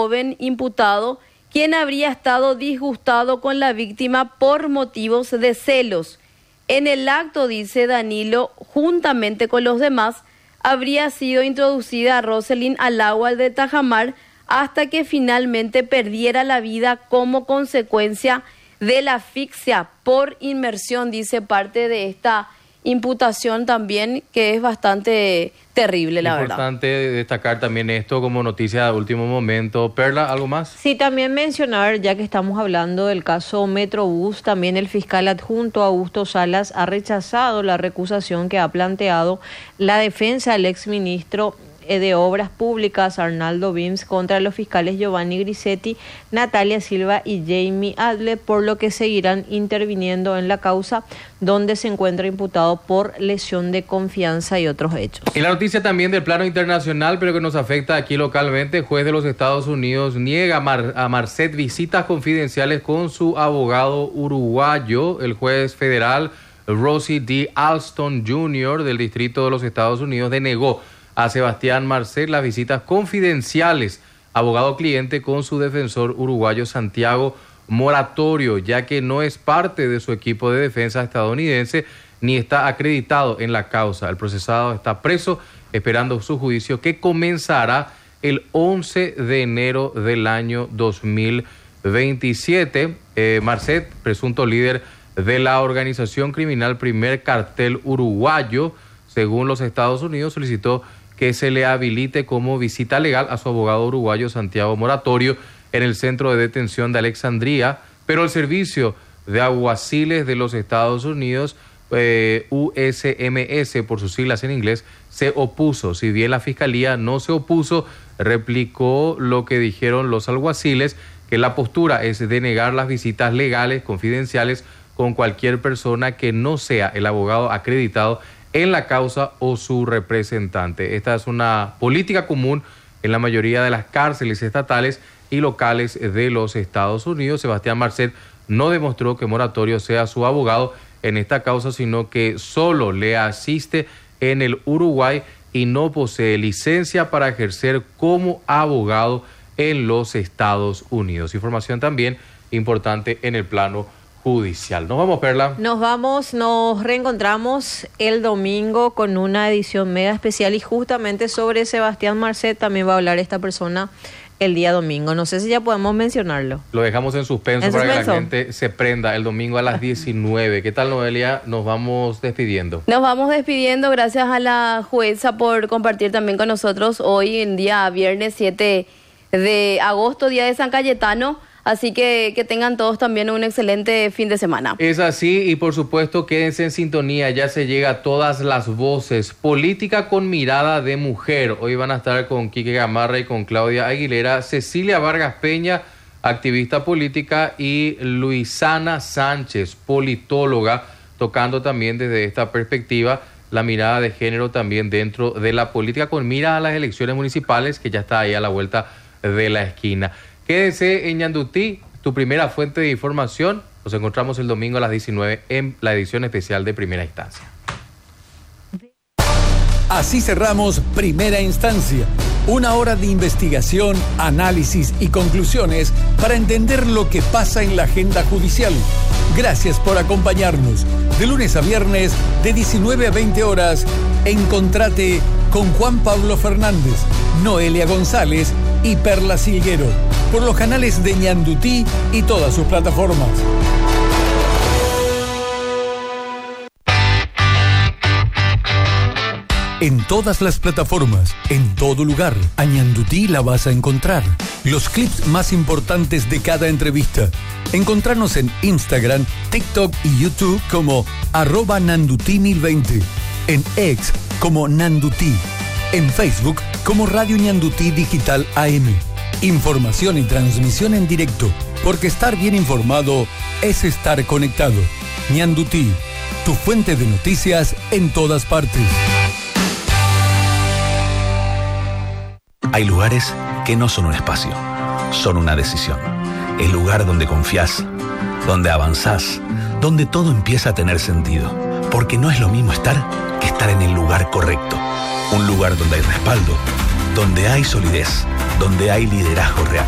joven imputado, quien habría estado disgustado con la víctima por motivos de celos. En el acto, dice Danilo, juntamente con los demás, habría sido introducida a Roselyn al agua de Tajamar hasta que finalmente perdiera la vida como consecuencia de la asfixia por inmersión, dice parte de esta imputación también, que es bastante terrible, la verdad. Importante destacar también esto como noticia de último momento. Perla, ¿algo más? Sí, también mencionar, ya que estamos hablando del caso Metrobús, también el fiscal adjunto Augusto Salas ha rechazado la recusación que ha planteado la defensa del exministro de Obras Públicas, Arnaldo Vims, contra los fiscales Giovanni Grisetti, Natalia Silva y Jamie Adle, por lo que seguirán interviniendo en la causa donde se encuentra imputado por lesión de confianza y otros hechos. Y la noticia también del plano internacional, pero que nos afecta aquí localmente, el juez de los Estados Unidos niega a Marcet visitas confidenciales con su abogado uruguayo. El juez federal Rosie D. Alston Jr. del Distrito de los Estados Unidos denegó a Sebastián Marcet las visitas confidenciales, abogado cliente, con su defensor uruguayo Santiago Moratorio, ya que no es parte de su equipo de defensa estadounidense ni está acreditado en la causa. El procesado está preso esperando su juicio, que comenzará el 11 de enero del año 2027. Marcet, presunto líder de la organización criminal Primer Cartel Uruguayo, según los Estados Unidos, solicitó que se le habilite como visita legal a su abogado uruguayo Santiago Moratorio en el centro de detención de Alexandria, pero el Servicio de Alguaciles de los Estados Unidos, USMS por sus siglas en inglés, se opuso. Si bien la Fiscalía no se opuso, replicó lo que dijeron los alguaciles, que la postura es denegar las visitas legales confidenciales con cualquier persona que no sea el abogado acreditado en la causa o su representante. Esta es una política común en la mayoría de las cárceles estatales y locales de los Estados Unidos. Sebastián Marcet no demostró que Moratorio sea su abogado en esta causa, sino que solo le asiste en el Uruguay y no posee licencia para ejercer como abogado en los Estados Unidos. Información también importante en el plano judicial. ¿Nos vamos, Perla? Nos vamos, nos reencontramos el domingo con una edición mega especial y justamente sobre Sebastián Marcet también va a hablar esta persona el día domingo. No sé si ya podemos mencionarlo. Lo dejamos en suspenso para que la gente se prenda el domingo a las 19. ¿Qué tal, Noelia? Nos vamos despidiendo. Nos vamos despidiendo. Gracias a la jueza por compartir también con nosotros hoy en día viernes 7 de agosto, día de San Cayetano. Así que tengan todos también un excelente fin de semana. Es así, y por supuesto quédense en sintonía, ya se llega a todas las voces. Política con mirada de mujer. Hoy van a estar con Quique Gamarra y con Claudia Aguilera, Cecilia Vargas Peña, activista política, y Luisana Sánchez, politóloga, tocando también desde esta perspectiva la mirada de género también dentro de la política, con mira a las elecciones municipales, que ya está ahí a la vuelta de la esquina. Quédese en Ñandutí, tu primera fuente de información. Nos encontramos el domingo a las 19 en la edición especial de Primera Instancia. Así cerramos Primera Instancia. Una hora de investigación, análisis y conclusiones para entender lo que pasa en la agenda judicial. Gracias por acompañarnos. De lunes a viernes, de 19 a 20 horas, encontrate con Juan Pablo Fernández, Noelia González y Perla Silguero, por los canales de Ñandutí y todas sus plataformas. En todas las plataformas, en todo lugar, a Ñandutí la vas a encontrar. Los clips más importantes de cada entrevista. Encontrarnos en Instagram, TikTok y YouTube como @Nandutí1020. En X como Nandutí. En Facebook como Radio Ñandutí Digital AM. Información y transmisión en directo, porque estar bien informado es estar conectado. Ñandutí, tu fuente de noticias en todas partes. Hay lugares que no son un espacio, son una decisión. El lugar donde confías, donde avanzás, donde todo empieza a tener sentido. Porque no es lo mismo estar que estar en el lugar correcto. Un lugar donde hay respaldo, donde hay solidez, donde hay liderazgo real.